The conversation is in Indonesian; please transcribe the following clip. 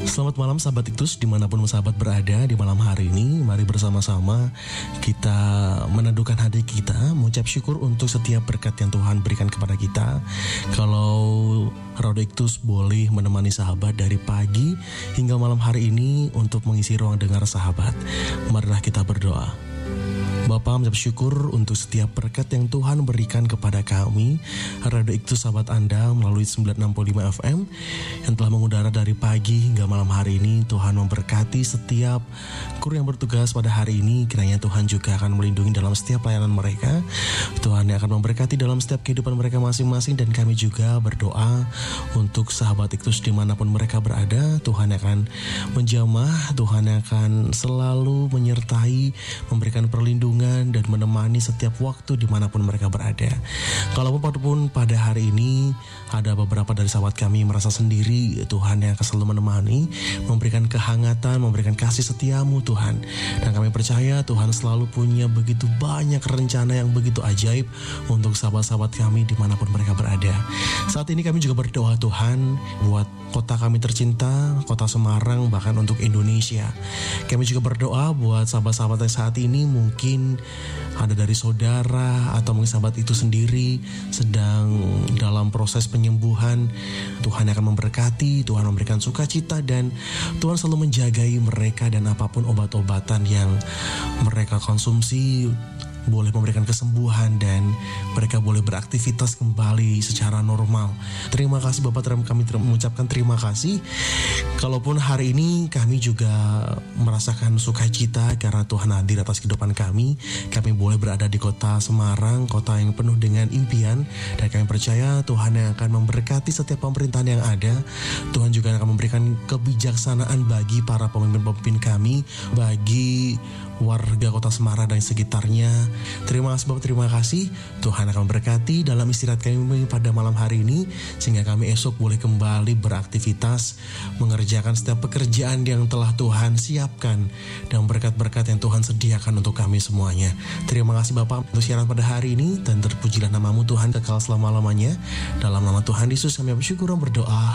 Selamat malam sahabat Iktus, dimanapun sahabat berada di malam hari ini. Mari bersama-sama kita meneduhkan hati kita, mengucap syukur untuk setiap berkat yang Tuhan berikan kepada kita. Kalau Radio Iktus boleh menemani sahabat dari pagi hingga malam hari ini untuk mengisi ruang dengar sahabat. Marilah kita berdoa. Bapa, mengucap syukur untuk setiap berkat yang Tuhan berikan kepada kami, Radio Iktus sahabat Anda melalui 965 FM yang telah mengudara dari pagi hingga malam hari ini. Tuhan memberkati setiap kru yang bertugas pada hari ini. Kiranya Tuhan juga akan melindungi dalam setiap pelayanan mereka. Tuhan yang akan memberkati dalam setiap kehidupan mereka masing-masing. Dan kami juga berdoa untuk sahabat Iktus dimanapun mereka berada. Tuhan akan menjamah, Tuhan akan selalu menyertai, memberikan perlindungan dan menemani setiap waktu dimanapun mereka berada. Kalaupun pada hari ini ada beberapa dari sahabat kami merasa sendiri, Tuhan yang akan selalu menemani, memberikan kehangatan, memberikan kasih setiamu Tuhan. Dan kami percaya Tuhan selalu punya begitu banyak rencana yang begitu ajaib untuk sahabat-sahabat kami dimanapun mereka berada. Saat ini kami juga berdoa Tuhan buat kota kami tercinta, kota Semarang, bahkan untuk Indonesia. Kami juga berdoa buat sahabat-sahabat yang saat ini mungkin ada dari saudara atau mungkin sahabat itu sendiri sedang dalam proses penyembuhan. Tuhan akan memberkati, Tuhan memberikan sukacita, dan Tuhan selalu menjagai mereka, dan apapun obat-obatan yang mereka konsumsi boleh memberikan kesembuhan dan mereka boleh beraktivitas kembali secara normal. Terima kasih Bapak, kami mengucapkan terima kasih. Kalaupun hari ini kami juga merasakan sukacita karena Tuhan hadir atas kehidupan kami. Kami boleh berada di kota Semarang, kota yang penuh dengan impian, dan kami percaya Tuhan yang akan memberkati setiap pemerintahan yang ada. Tuhan juga akan memberikan kebijaksanaan bagi para pemimpin-pemimpin kami, bagi warga kota Semarang dan sekitarnya. Terima kasih Bapak, terima kasih. Tuhan akan memberkati dalam istirahat kami pada malam hari ini, sehingga kami esok boleh kembali beraktivitas, mengerjakan setiap pekerjaan yang telah Tuhan siapkan, dan berkat-berkat yang Tuhan sediakan untuk kami semuanya. Terima kasih Bapak untuk siaran pada hari ini, dan terpujilah namamu Tuhan kekal selama-lamanya. Dalam nama Tuhan Yesus kami bersyukur dan berdoa.